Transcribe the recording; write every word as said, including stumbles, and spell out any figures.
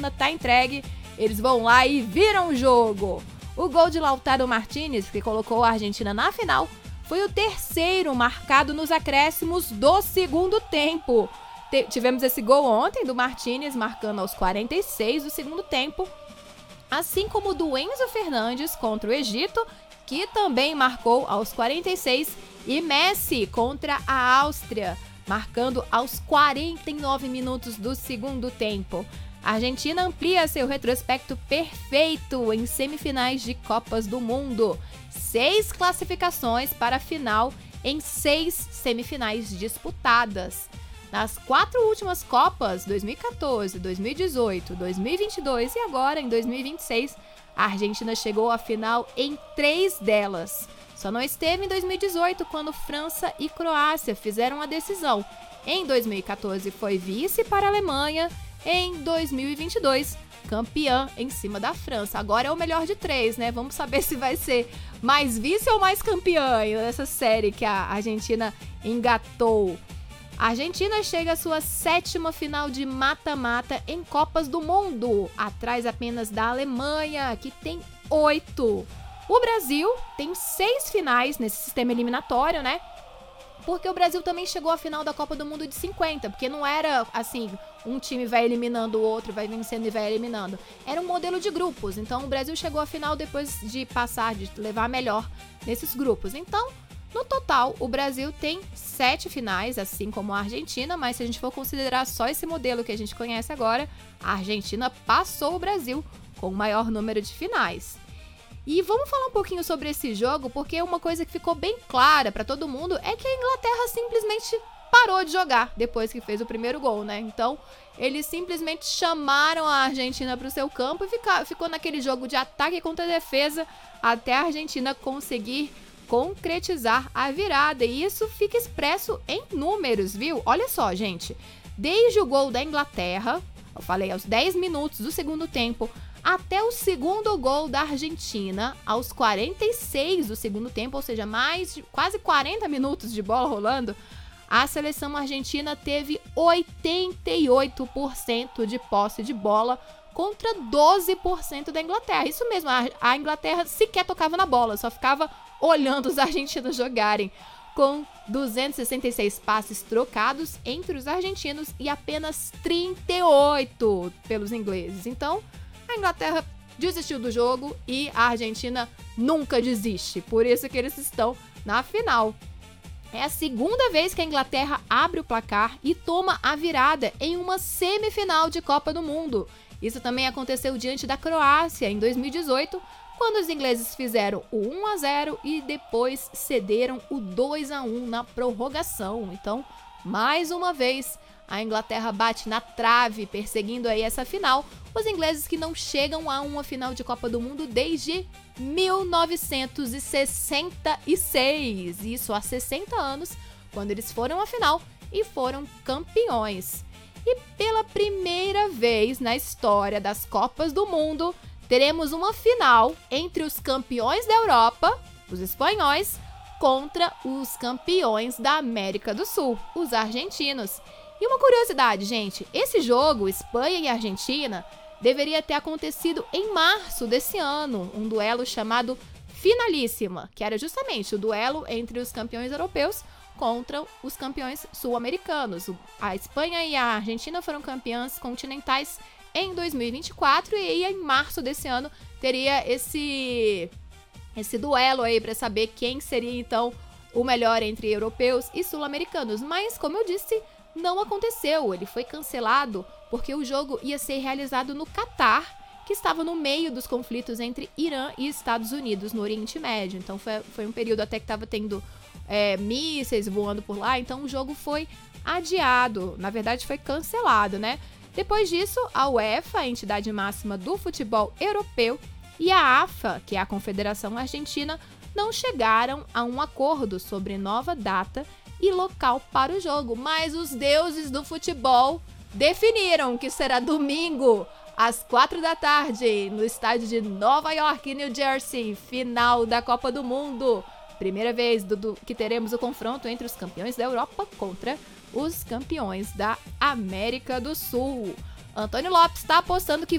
Argentina tá entregue, eles vão lá e viram o jogo. O gol de Lautaro Martínez, que colocou a Argentina na final, foi o terceiro marcado nos acréscimos do segundo tempo. T- tivemos esse gol ontem do Martínez, marcando aos quarenta e seis do segundo tempo, assim como o do Enzo Fernandes contra o Egito, que também marcou aos quarenta e seis, e Messi contra a Áustria, marcando aos quarenta e nove minutos do segundo tempo. A Argentina amplia seu retrospecto perfeito em semifinais de Copas do Mundo. Seis classificações para a final em seis semifinais disputadas. Nas quatro últimas Copas, dois mil e quatorze, dois mil e dezoito, dois mil e vinte e dois e agora em dois mil e vinte e seis, a Argentina chegou à final em três delas. Só não esteve em dois mil e dezoito, quando França e Croácia fizeram a decisão. Em dois mil e quatorze foi vice para a Alemanha. Em dois mil e vinte e dois, campeã em cima da França. Agora é o melhor de três, né? Vamos saber se vai ser mais vice ou mais campeã nessa série que a Argentina engatou. A Argentina chega à sua sétima final de mata-mata em Copas do Mundo, atrás apenas da Alemanha, que tem oito. O Brasil tem seis finais nesse sistema eliminatório, né? Porque o Brasil também chegou à final da Copa do Mundo de cinquenta, porque não era assim, um time vai eliminando o outro, vai vencendo e vai eliminando. Era um modelo de grupos, então o Brasil chegou à final depois de passar, de levar melhor nesses grupos. Então, no total, o Brasil tem sete finais, assim como a Argentina, mas se a gente for considerar só esse modelo que a gente conhece agora, a Argentina passou o Brasil com o maior número de finais. E vamos falar um pouquinho sobre esse jogo, porque uma coisa que ficou bem clara para todo mundo é que a Inglaterra simplesmente parou de jogar depois que fez o primeiro gol, né? Então, eles simplesmente chamaram a Argentina para o seu campo e fica, ficou naquele jogo de ataque contra defesa até a Argentina conseguir concretizar a virada. E isso fica expresso em números, viu? Olha só, gente. Desde o gol da Inglaterra, eu falei aos dez minutos do segundo tempo, até o segundo gol da Argentina, aos quarenta e seis do segundo tempo, ou seja, mais de quase quarenta minutos de bola rolando, a seleção argentina teve oitenta e oito por cento de posse de bola contra doze por cento da Inglaterra. Isso mesmo, a Inglaterra sequer tocava na bola, só ficava olhando os argentinos jogarem, com duzentos e sessenta e seis passes trocados entre os argentinos e apenas trinta e oito pelos ingleses. Então, a Inglaterra desistiu do jogo e a Argentina nunca desiste. Por isso que eles estão na final. É a segunda vez que a Inglaterra abre o placar e toma a virada em uma semifinal de Copa do Mundo. Isso também aconteceu diante da Croácia em dois mil e dezoito, quando os ingleses fizeram o um a zero e depois cederam o dois a um na prorrogação. Então, mais uma vez, a Inglaterra bate na trave, perseguindo aí essa final. Os ingleses que não chegam a uma final de Copa do Mundo desde mil novecentos e sessenta e seis. Isso há sessenta anos, quando eles foram à final e foram campeões. E pela primeira vez na história das Copas do Mundo, teremos uma final entre os campeões da Europa, os espanhóis, contra os campeões da América do Sul, os argentinos. E uma curiosidade, gente, esse jogo, Espanha e Argentina, deveria ter acontecido em março desse ano, um duelo chamado Finalíssima, que era justamente o duelo entre os campeões europeus contra os campeões sul-americanos. A Espanha e a Argentina foram campeãs continentais em dois mil e vinte e quatro e aí em março desse ano teria esse, esse duelo aí para saber quem seria então o melhor entre europeus e sul-americanos. Mas, como eu disse, não aconteceu, ele foi cancelado porque o jogo ia ser realizado no Catar, que estava no meio dos conflitos entre Irã e Estados Unidos, no Oriente Médio. Então foi, foi um período até que estava tendo é, mísseis voando por lá, então o jogo foi adiado, na verdade foi cancelado, né? Depois disso, a UEFA, a entidade máxima do futebol europeu, e a AFA, que é a Confederação Argentina, não chegaram a um acordo sobre nova data e local para o jogo, mas os deuses do futebol definiram que será domingo, às quatro da tarde, no estádio de Nova York, New Jersey, final da Copa do Mundo. Primeira vez do, do, que teremos o confronto entre os campeões da Europa contra os campeões da América do Sul. Antônio Lopes está apostando que